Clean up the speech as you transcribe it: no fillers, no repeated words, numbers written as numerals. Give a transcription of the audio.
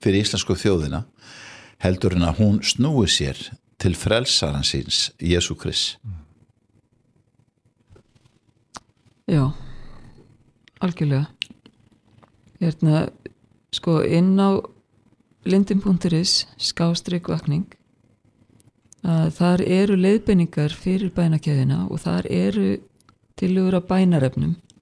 fyrir íslensku þjóðina heldur en að hún snúi sér til frelsarans síns Jesú Krist. Já, algjörlega. Sko inn á lindin.is /vakning að þar eru leiðbeiningar fyrir bænakeðjuna og þar eru tillögur af bænarefnum